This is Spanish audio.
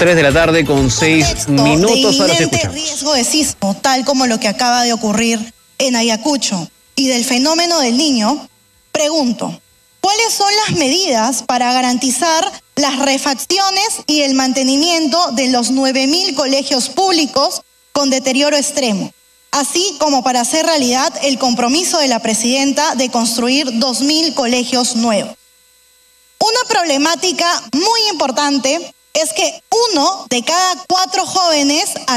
3 de la tarde con 6 minutos. Ahora se escucha. Riesgo de sismo, tal como lo que acaba de ocurrir en Ayacucho, y del fenómeno del Niño, pregunto, ¿cuáles son las medidas para garantizar las refacciones y el mantenimiento de los 9.000 colegios públicos con deterioro extremo, así como para hacer realidad el compromiso de la presidenta de construir 2.000 colegios nuevos? Una problemática muy importante es que 1 de cada 4 jóvenes